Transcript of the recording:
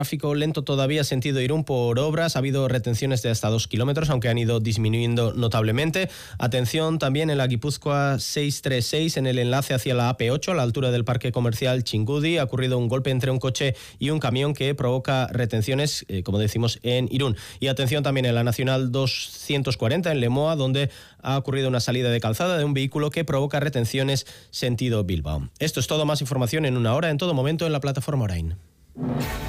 Tráfico lento todavía sentido Irún por obras. Ha habido retenciones de hasta 2 kilómetros, aunque han ido disminuyendo notablemente. Atención también en la Guipúzcoa 636, en el enlace hacia la AP8, a la altura del parque comercial Chingudi. Ha ocurrido un golpe entre un coche y un camión que provoca retenciones, como decimos, en Irún. Y atención también en la Nacional 240, en Lemoa, donde ha ocurrido una salida de calzada de un vehículo que provoca retenciones sentido Bilbao. Esto es todo. Más información en una hora, en todo momento, en la plataforma Orain.